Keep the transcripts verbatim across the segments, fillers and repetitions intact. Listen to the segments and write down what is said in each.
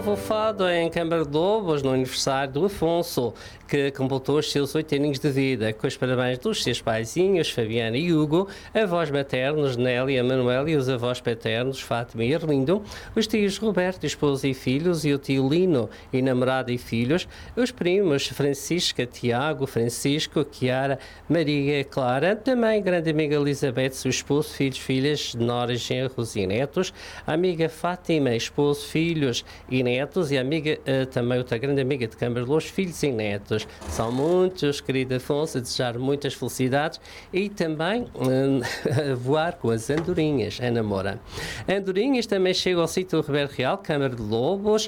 Ouve o fado em Câmara de Lobos no aniversário do Afonso, que completou os seus oito aninhos de vida, com os parabéns dos seus paizinhos, Fabiana e Hugo, avós maternos, Nélia, Manuel e os avós paternos, Fátima e Arlindo, os tios Roberto, esposa e filhos, e o tio Lino e namorada e filhos, os primos Francisca, Tiago, Francisco, Chiara, Maria e Clara, também grande amiga Elizabeth, seu esposo, filhos, filhas, noras, genros e netos, a amiga Fátima, esposo, filhos e netos, e a amiga, uh, também outra grande amiga de Câmara de Lobos, filhos e netos. São muitos, querido Afonso, a desejar muitas felicidades e também uh, a voar com as andorinhas, Ana Moura. Andorinhas também chega ao sítio do Ribeiro Real, Câmara de Lobos, uh,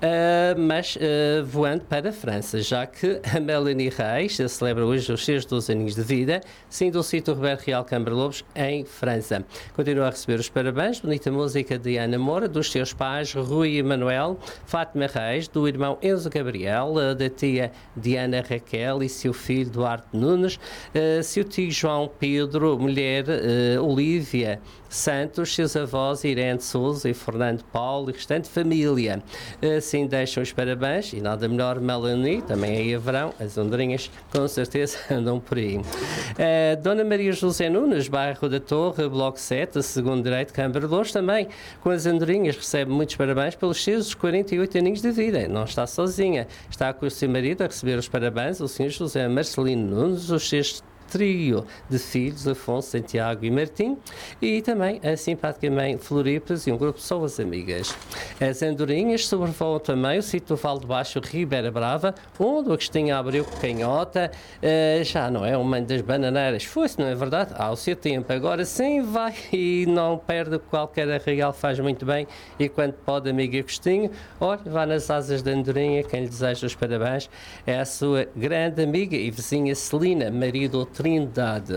mas uh, voando para a França, já que a Melanie Reis celebra hoje os seus doze aninhos de vida, sim, do sítio do Ribeiro Real, Câmara de Lobos, em França. Continua a receber os parabéns, bonita música de Ana Moura, dos seus pais, Rui e Manuel, Fátima Reis, do irmão Enzo Gabriel, da tia Diana Raquel e seu filho Duarte Nunes, uh, seu tio João Pedro, mulher uh, Olívia Santos, seus avós Irene Souza e Fernando Paulo e restante família. Assim deixam os parabéns e nada melhor, Melanie, também aí haverão, as andorinhas com certeza andam por aí. Uh, Dona Maria José Nunes, bairro da Torre, Bloco sete, segundo direito, Câmara de Lobos, também com as andorinhas, recebe muitos parabéns pelos seus quarenta e oito aninhos de vida. Não está sozinha, está com o seu marido a receber os parabéns, o senhor José Marcelino Nunes, os seus trio de filhos, Afonso, Santiago e Martim, e também a simpática mãe Floripes e um grupo de pessoas amigas. As andorinhas sobrevoam também o sítio do Vale de Baixo, Ribeira Brava, onde o Agostinho abriu canhota, uh, já não é uma das bananeiras, foi-se, não é verdade? Ao seu tempo, agora sim vai e não perde qualquer arraial, faz muito bem, e quando pode, amigo Agostinho, olha, vá nas asas da andorinha, quem lhe deseja os parabéns é a sua grande amiga e vizinha Celina, marido Trindade.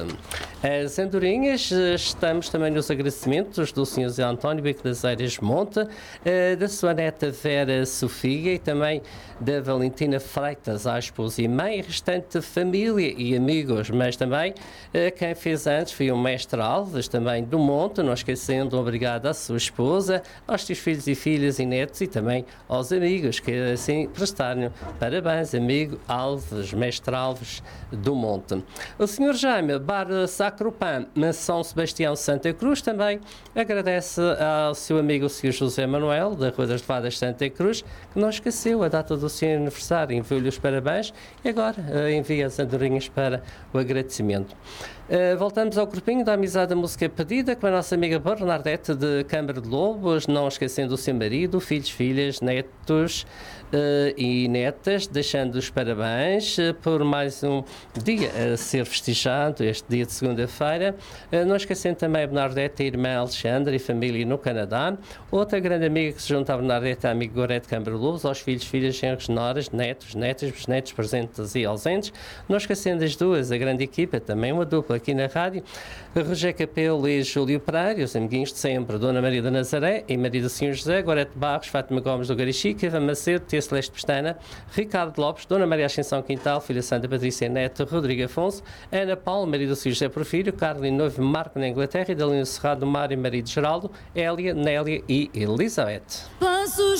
As andorinhas, estamos também nos agradecimentos do senhor Zé António Bico das Eiras Monte, da sua neta Vera Sofia e também da Valentina Freitas, a esposa e mãe, restante família e amigos, mas também quem fez antes foi o mestre Alves, também do Monte, não esquecendo, obrigado à sua esposa, aos seus filhos e filhas e netos e também aos amigos que assim prestaram parabéns, amigo Alves, mestre Alves do Monte. O senhor Jaime, Bar Sacropan, na São Sebastião Santa Cruz, também agradece ao seu amigo o senhor José Manuel, da Rua das Levadas Santa Cruz, que não esqueceu a data do seu aniversário, enviou-lhe os parabéns e agora uh, envia as andorinhas para o agradecimento. Uh, voltamos ao grupinho da Amizade da Música Pedida com a nossa amiga Bernadette de Câmara de Lobos, não esquecendo o seu marido, filhos, filhas, netos uh, e netas, deixando os parabéns uh, por mais um dia a ser festejado, este dia de segunda-feira. Uh, não esquecendo também a Bernadette, a irmã Alexandra e família no Canadá. Outra grande amiga que se junta a Bernadette, a amiga Gorete de Câmara de Lobos, aos filhos, filhas, genros, noras, netos, netas, bisnetos, presentes e ausentes. Não esquecendo as duas, a grande equipa, também uma dupla aqui na rádio, Roger Capelo e Júlio Pereira, os amiguinhos de sempre, Dona Maria da Nazaré e Maria do Senhor José, Gorete Barros, Fátima Gomes do Garichique, Eva Macedo, Tia Celeste Pestana, Ricardo Lopes, Dona Maria Ascensão Quintal, Filha Santa Patrícia Neto, Rodrigo Afonso, Ana Paula, Maria do Senhor José Porfírio, Carolina Noivo, Marco na Inglaterra, Idalina Serrado, Mário, Maria de Geraldo, Hélia, Nélia e Elizabeth. Passos